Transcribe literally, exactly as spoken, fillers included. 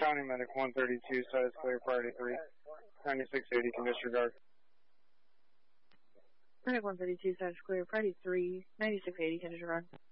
County Medic one thirty-two, size clear, priority three. ninety-six eighty, can disregard. Medic one thirty-two, size clear, priority three. ninety-six eighty, can disregard.